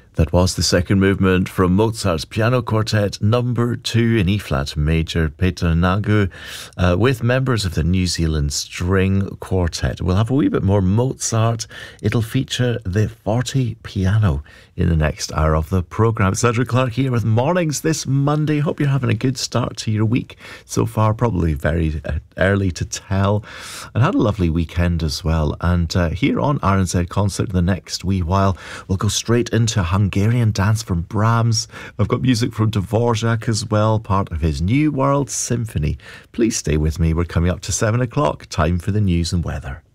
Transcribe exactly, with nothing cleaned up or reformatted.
That was the second movement from Mozart's Piano Quartet number two in E-flat major, Peter Nagu, uh, with members of the New Zealand String Quartet. We'll have a wee bit more Mozart. It'll feature the forte piano in the next hour of the programme. Cedric Clark here with Mornings this Monday. Hope you're having a good start to your week so far. Probably very uh, early to tell. And had a lovely weekend as well. And uh, here on R N Z Concert the next wee while, we'll go straight into Hungarian dance from Brahms. I've got music from Dvorak as well, part of his New World Symphony. Please stay with me. We're coming up to seven o'clock. Time for the news and weather.